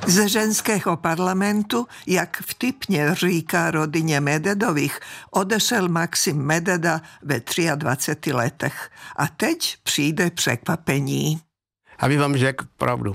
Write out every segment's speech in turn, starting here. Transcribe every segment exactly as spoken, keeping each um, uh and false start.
Ze ženského parlamentu, jak vtipně říká rodině Mededových, odešel Maxim Mededa ve dvaceti třech letech. A teď přijde překvapení. Aby vám řekl pravdu,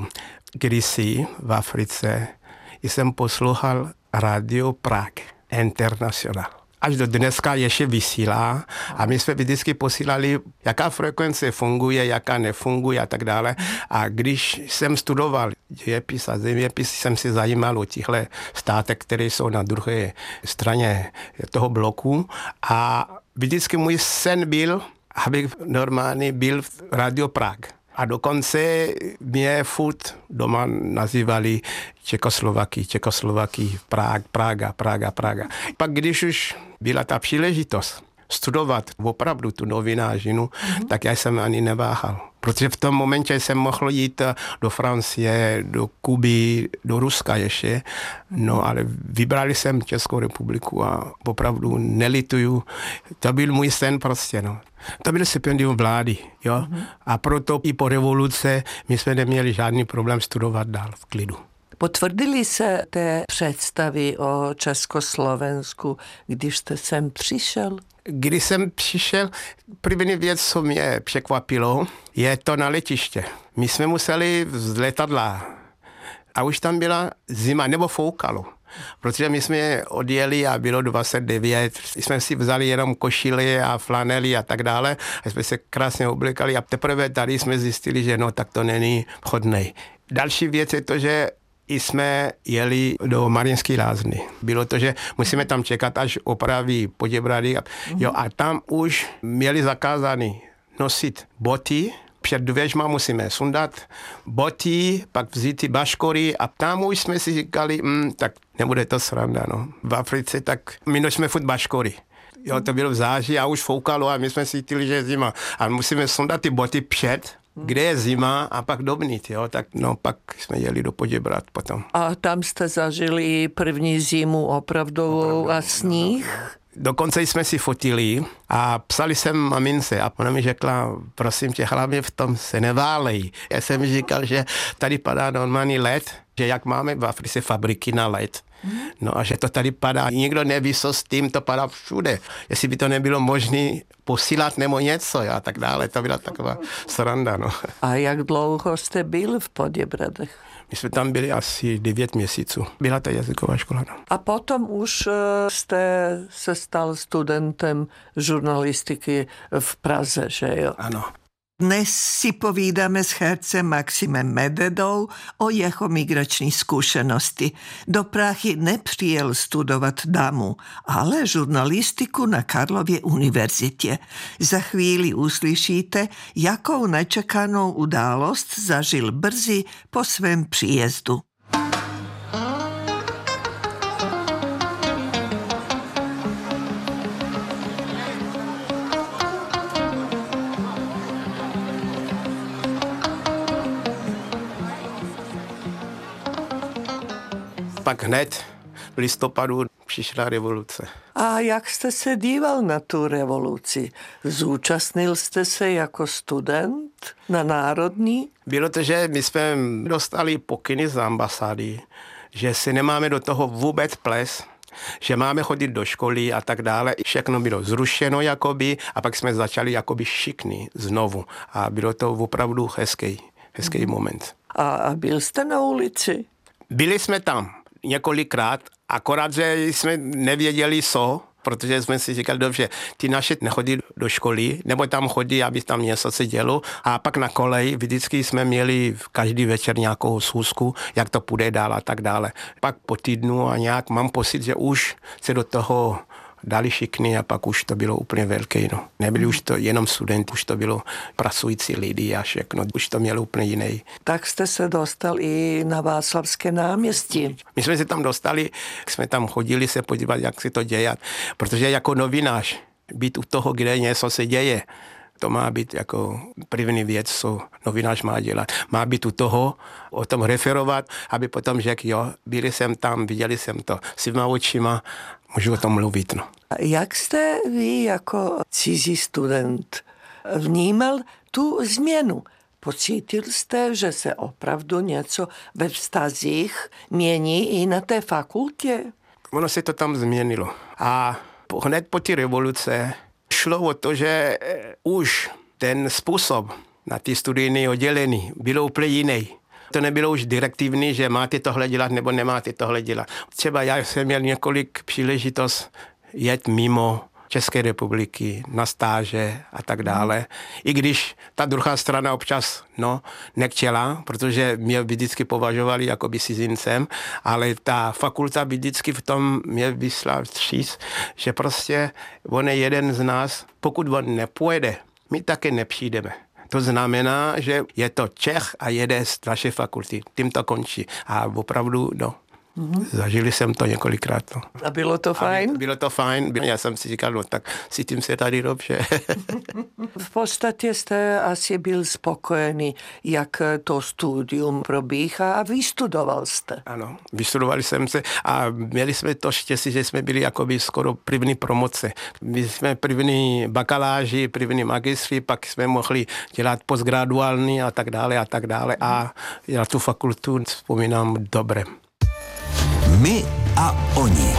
kdysi v Africe jsem poslouchal Radio Prague International. Až do dneska ještě vysílá a my jsme vždycky posílali, jaká frekvence funguje, jaká nefunguje a tak dále. A když jsem studoval dějepis a zeměpis, jsem si zajímal o těchto státech, které jsou na druhé straně toho bloku. A vždycky můj sen byl, abych normálně byl v Radio Prague. A dokonce mě furt doma nazývali Čekoslovaky, Čekoslovaky, Praga, Praga, Praga, Praga. Pak když už byla ta příležitost studovat opravdu tu novinářinu, mm-hmm. tak já jsem ani neváhal. Protože v tom momentě jsem mohl jít do Francie, do Kuby, do Ruska ještě, no ale vybrali jsem Českou republiku a opravdu nelituju. To byl můj sen prostě, no. To byl stipendium vlády, jo. Mm-hmm. A proto i po revoluce my jsme neměli žádný problém studovat dál v klidu. Potvrdili se té představy o Československu, když jste sem přišel? Když jsem přišel, první věc, co mě překvapilo, je to na letiště. My jsme museli z letadla a už tam byla zima, nebo foukalo. Protože my jsme odjeli a bylo dvacet devět, jsme si vzali jenom košily a flanely a tak dále a jsme se krásně oblékali a teprve tady jsme zjistili, že no, tak to není vhodné. Další věc je to, že jsme jeli do Mariinské Lázny. Bylo to, že musíme tam čekat, až opraví Poděbrady. Jo, a tam už měli zakázaný nosit boty, před dveřma musíme sundat boty, pak vzít ty baškory a tam už jsme si říkali, mm, tak nebude to sranda, no. V Africe tak my nosíme furt baškory. Jo, to bylo v září a už foukalo a my jsme si cítili, že je zima. A musíme sundat ty boty před, kde je zima a pak dovnitř, jo, tak no pak jsme jeli do Poděbrad potom. A tam jste zažili první zimu opravdu a sníh? No, no. Dokonce jsme si fotili a psali jsem mamince a ona mi řekla, prosím tě, hlavně v tom se neválej. Já jsem říkal, že tady padá normální led, že jak máme v Africe fabriky na led, no a že to tady padá. Nikdo neví, co s tím, to padá všude. Jestli by to nebylo možné posílat nebo něco a tak dále. To byla taková sranda, no. A jak dlouho jste byl v Poděbradech? My jsme tam byli asi devět měsíců. Byla to jazyková škola, no. A potom už jste se stal studentem žurnalistiky v Praze, že jo? Ano. Dnes si povídáme s hercem Maximem Mededou o jeho migrační zkušenosti. Do Prahy nepřijel studovat damu, ale žurnalistiku na Karlově univerzitě. Za chvíli uslyšíte, jakou nečekanou událost zažil brzy po svém příjezdu. Pak hned v listopadu přišla revoluce. A jak jste se díval na tu revoluci? Zúčastnil jste se jako student na národní? Bylo to, že my jsme dostali pokyny z ambasády, že si nemáme do toho vůbec ples, že máme chodit do školy a tak dále. Všechno bylo zrušeno jakoby a pak jsme začali jakoby šikni znovu. A bylo to opravdu hezký, hezký mm. moment. A, a byl jste na ulici? Byli jsme tam několikrát, akorát, že jsme nevěděli co, protože jsme si říkali, dobře, ty naše nechodí do školy, nebo tam chodí, aby tam něco se dělo. A pak na koleji vždycky jsme měli každý večer nějakou schůzku, jak to půjde dál a tak dále. Pak po týdnu a nějak mám pocit, že už se do toho dali šikny a pak už to bylo úplně velké. No. Nebyli už to jenom studenti, už to bylo pracující lidi a všechno. Už to mělo úplně jiný. Tak jste se dostal i na Václavské náměstí. My jsme se tam dostali, jsme tam chodili se podívat, jak se to děje. Protože jako novinář být u toho, kde něco se děje, to má být jako první věc, co novinář má dělat. Má být u toho, o tom referovat, aby potom řekl, jo, byli jsem tam, viděli jsem to svýma očima, můžu o tom mluvit. No. Jak jste vy jako cizí student vnímal tu změnu? Pocítil jste, že se opravdu něco ve vztazích mění i na té fakultě? Ono se to tam změnilo. A hned po té revoluce šlo o to, že už ten způsob na ty studijní oddělení bylo úplně jiný. To nebylo už direktivní, že máte tohle dělat nebo nemáte tohle dělat. Třeba já jsem měl několik příležitost jet mimo České republiky na stáže a tak dále. I když ta druhá strana občas no, nechtěla, protože mě vždycky považovali jako by cizincem, ale ta fakulta vždycky v tom mě vyslal vstříc, že prostě on je jeden z nás, pokud on nepojede, my také nepřijdeme. To znamená, že je to Čech a jede z naší fakulty. Tím to končí. A opravdu, no, mm-hmm. zažili jsem to několikrát. No. A bylo to fajn? A bylo to fajn. Já jsem si říkal, no tak cítím se tady dobře. V podstatě jste asi byl spokojený, jak to studium probíhá a vystudoval jste. Ano, vystudoval jsem se a měli jsme to štěstí, že jsme byli jakoby skoro první promoce. My jsme první bakaláři, první magistři, pak jsme mohli dělat postgraduální a tak dále a tak dále a já tu fakultu vzpomínám dobře. My a oni.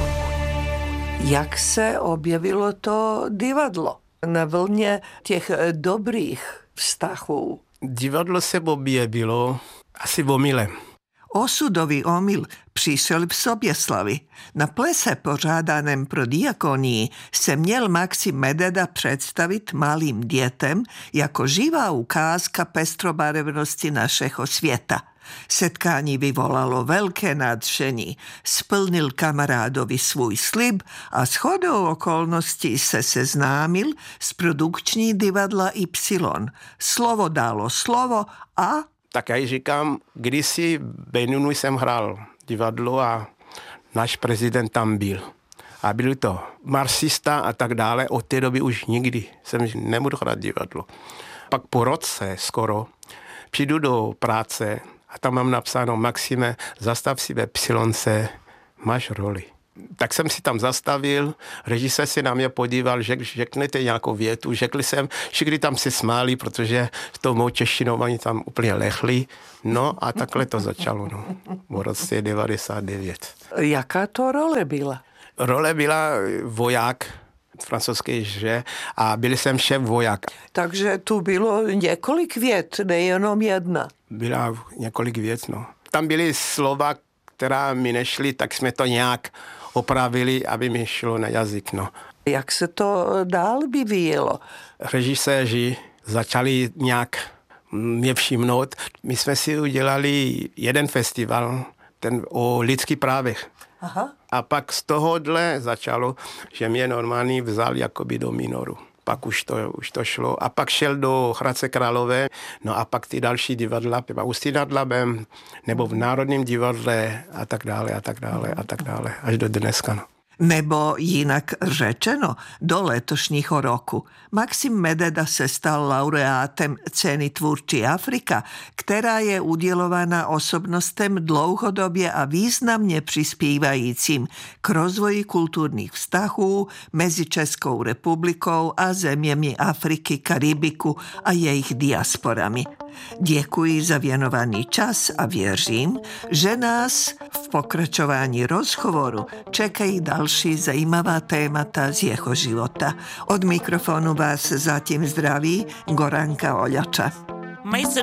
Jak se objevilo to divadlo na vlně těch dobrých vztahů? Divadlo se objevilo asi omylem. Osudový omyl přišel v Soběslavi. Na plese pořádaném pro diakonii se měl Maxim Mededa představit malým dětem jako živá ukázka pestrobarevnosti našeho světa. Setkání vyvolalo velké nadšení. Splnil kamarádovi svůj slib a shodou okolností se seznámil s produkční divadla Y. Slovo dalo slovo a... Tak já říkám, kdysi v Beninu jsem hrál divadlo a náš prezident tam byl. A byl to marxista a tak dále. Od té doby už nikdy jsem nemohl hrát divadlo. Pak po roce skoro přijdu do práce a tam mám napsáno: Maxime, zastav si ve Psilonce, máš roli. Tak jsem si tam zastavil, režisér se na mě podíval, řek, řeknete nějakou větu, řekl jsem, všichni tam se smáli, protože s tou mou češtinou oni tam úplně lehli. No a takhle to začalo, no, v roce devadesát devět. Jaká to role byla? Role byla voják francouzské hře a byl jsem šéf voják. Takže tu bylo několik vět, nejenom jedna. Byla několik vět, no. Tam byly slova, která mi nešly, tak jsme to nějak opravili, aby mi šlo na jazyk, no. Jak se to dál vyvíjelo? Režiséři začali nějak mě všimnout. My jsme si udělali jeden festival, ten o lidských právech. Aha. A pak z tohohle začalo, že mě normálně vzal jakoby do minoru. Pak už to, už to šlo. A pak šel do Hradce Králové, no a pak ty další divadla, třeba Ústí nad Labem, nebo v Národním divadle a tak dále, a tak dále, a tak dále, až do dneska. No. Nebo jinak řečeno, do letošního roku Maxim Mededa se stal laureátem ceny Tvůrčí Afrika, která je udělována osobnostem dlouhodobě a významně přispívajícím k rozvoji kulturních vztahů mezi Českou republikou a zeměmi Afriky, Karibiku a jejich diasporami. Děkuji za věnovaný čas a věřím, že nás v pokračování rozhovoru čekají další zajímavá témata z jeho života. Od mikrofonu vás zatím zdraví Goranka Oljača.